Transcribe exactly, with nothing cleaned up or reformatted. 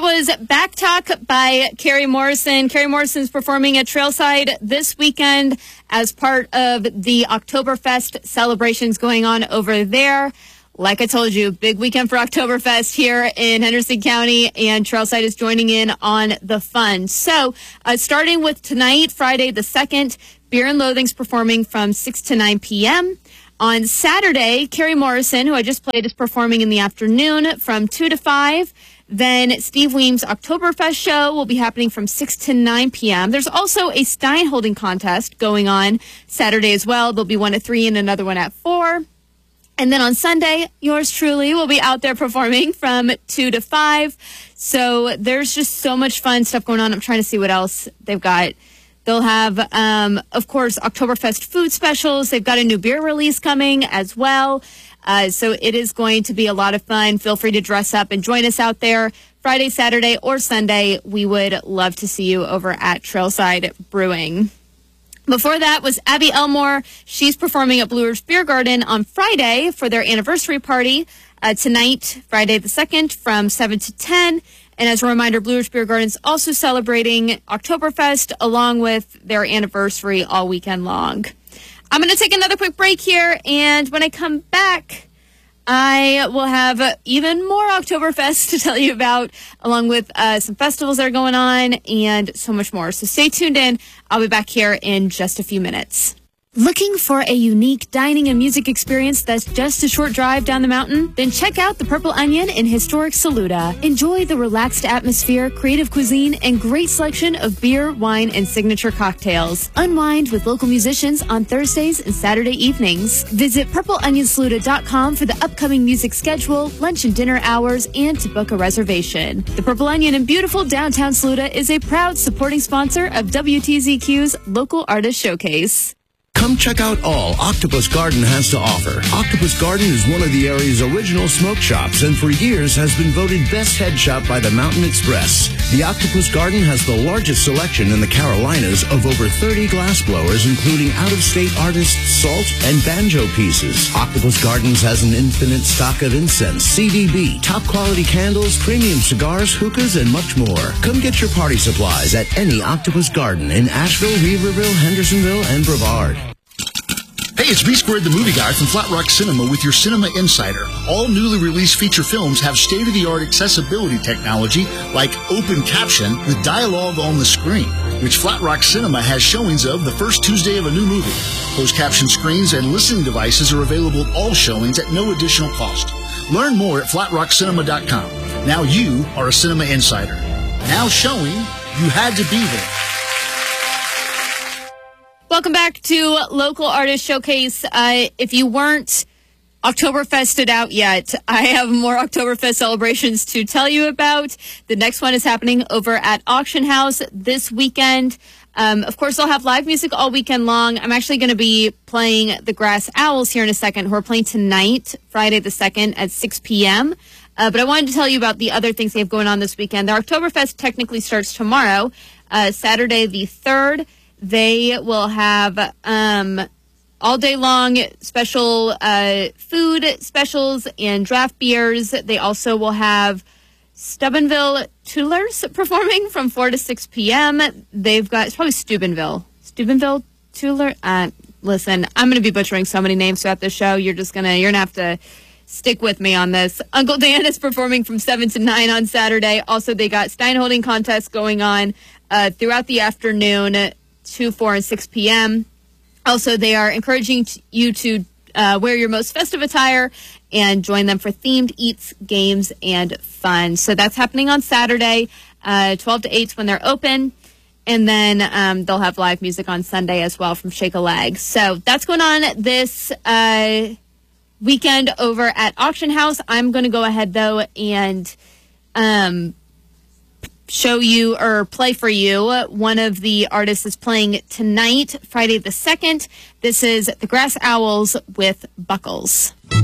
was Back Talk by Carrie Morrison. Carrie Morrison is performing at Trailside this weekend as part of the Oktoberfest celebrations going on over there. Like I told you, big weekend for Oktoberfest here in Henderson County, and Trailside is joining in on the fun. So, uh, starting with tonight, Friday the second, Beer and Loathing's performing from six to nine p.m. On Saturday, Carrie Morrison, who I just played, is performing in the afternoon from two to five. Then Steve Weems' Oktoberfest show will be happening from six to nine p.m. There's also a Stein holding contest going on Saturday as well. There'll be one at three and another one at four. And then on Sunday, yours truly will be out there performing from two to five. So there's just so much fun stuff going on. I'm trying to see what else they've got. They'll have, um, of course, Oktoberfest food specials. They've got a new beer release coming as well. Uh, so it is going to be a lot of fun. Feel free to dress up and join us out there Friday, Saturday, or Sunday. We would love to see you over at Trailside Brewing. Before that was Abby Elmore. She's performing at Blue Ridge Beer Garden on Friday for their anniversary party uh, tonight, Friday the second, from seven to ten. And as a reminder, Blue Ridge Beer Garden is also celebrating Oktoberfest along with their anniversary all weekend long. I'm going to take another quick break here, and when I come back, I will have even more Oktoberfest to tell you about, along with uh, some festivals that are going on and so much more. So stay tuned in. I'll be back here in just a few minutes. Looking for a unique dining and music experience that's just a short drive down the mountain? Then check out the Purple Onion in historic Saluda. Enjoy the relaxed atmosphere, creative cuisine, and great selection of beer, wine, and signature cocktails. Unwind with local musicians on Thursdays and Saturday evenings. Visit purple onion saluda dot com for the upcoming music schedule, lunch and dinner hours, and to book a reservation. The Purple Onion in beautiful downtown Saluda is a proud supporting sponsor of W T Z Q's Local Artist Showcase. Come check out all Octopus Garden has to offer. Octopus Garden is one of the area's original smoke shops and for years has been voted best head shop by the Mountain Express. The Octopus Garden has the largest selection in the Carolinas of over thirty glassblowers, including out-of-state artists' salt and banjo pieces. Octopus Gardens has an infinite stock of incense, C D B, top-quality candles, premium cigars, hookahs, and much more. Come get your party supplies at any Octopus Garden in Asheville, Weaverville, Hendersonville, and Brevard. Hey, it's B Squared, the movie guy from Flat Rock Cinema with your Cinema Insider. All newly released feature films have state-of-the-art accessibility technology like open caption with dialogue on the screen, which Flat Rock Cinema has showings of the first Tuesday of a new movie. Closed caption screens and listening devices are available at all showings at no additional cost. Learn more at flat rock cinema dot com. Now you are a Cinema Insider. Now showing, you had to be there. Welcome back to Local Artist Showcase. Uh, if you weren't Oktoberfested out yet, I have more Oktoberfest celebrations to tell you about. The next one is happening over at Auction House this weekend. Um, of course, they'll have live music all weekend long. I'm actually going to be playing the Grass Owls here in a second, who are playing tonight, Friday the second at six p.m. Uh, but I wanted to tell you about the other things they have going on this weekend. The Oktoberfest technically starts tomorrow, uh, Saturday the third. They will have um, all day long special uh, food specials and draft beers. They also will have Steubenville Toolers performing from four to six p.m. They've got, it's probably Steubenville. Steubenville Tooler. Uh, listen, I'm going to be butchering so many names throughout the show. You're just going to, you're going to have to stick with me on this. Uncle Dan is performing from seven to nine on Saturday. Also, they got Stein holding contests going on uh, throughout the afternoon, two, four, and six p.m. Also, they are encouraging t- you to uh, wear your most festive attire and join them for themed eats, games, and fun. So that's happening on Saturday, uh, twelve to eight when they're open. And then um, they'll have live music on Sunday as well from Shake a Leg. So that's going on this uh, weekend over at Auction House. I'm going to go ahead, though, and um, show you or play for you. One of the artists is playing tonight, Friday the second. This is the Grass Owls with Buckles.